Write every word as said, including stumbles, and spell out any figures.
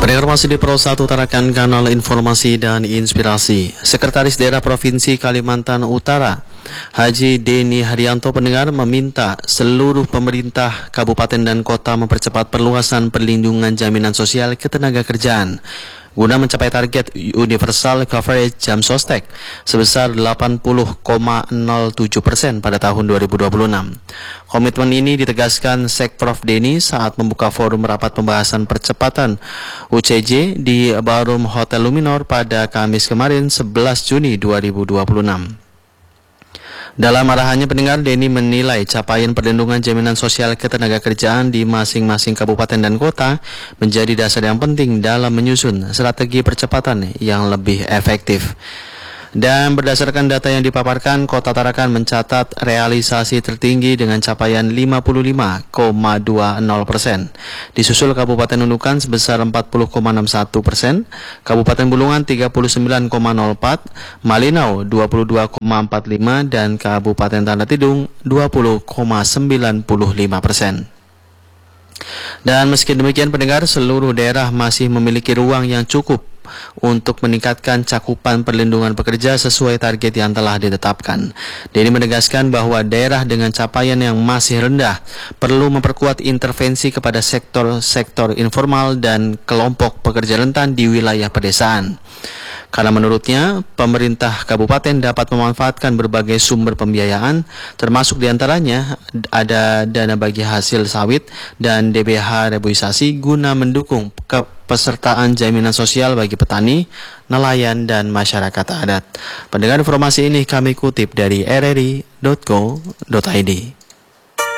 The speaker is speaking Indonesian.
Pendengar masih di Pro satu Tarakan, kanal informasi dan inspirasi. Sekretaris Daerah Provinsi Kalimantan Utara, Haji Deni Haryanto, pendengar, meminta seluruh pemerintah kabupaten dan kota mempercepat perluasan perlindungan jaminan sosial ketenagakerjaan guna mencapai target universal coverage jam sostek sebesar delapan puluh koma nol tujuh persen pada tahun dua ribu dua puluh enam. Komitmen ini ditegaskan Sekprov Deni saat membuka forum rapat pembahasan percepatan U C J di Ballroom Hotel Luminor pada Kamis kemarin sebelas Juni dua ribu dua puluh enam. Dalam arahannya, pendengar, Deni menilai capaian perlindungan jaminan sosial ketenagakerjaan di masing-masing kabupaten dan kota menjadi dasar yang penting dalam menyusun strategi percepatan yang lebih efektif. Dan berdasarkan data yang dipaparkan, Kota Tarakan mencatat realisasi tertinggi dengan capaian lima puluh lima koma dua nol persen. Disusul Kabupaten Nunukan sebesar empat puluh koma enam satu persen, Kabupaten Bulungan tiga puluh sembilan koma nol empat, Malinau dua puluh dua koma empat lima, dan Kabupaten Tanah Tidung dua puluh koma sembilan lima persen. Dan meski demikian, pendengar, seluruh daerah masih memiliki ruang yang cukup untuk meningkatkan cakupan perlindungan pekerja sesuai target yang telah ditetapkan. Deni menegaskan bahwa daerah dengan capaian yang masih rendah perlu memperkuat intervensi kepada sektor-sektor informal dan kelompok pekerja rentan di wilayah pedesaan. Karena menurutnya, pemerintah kabupaten dapat memanfaatkan berbagai sumber pembiayaan, termasuk diantaranya ada dana bagi hasil sawit dan D B H reboisasi guna mendukung kepesertaan jaminan sosial bagi petani, nelayan, dan masyarakat adat. Pendengar, informasi ini kami kutip dari r r i titik co titik i d.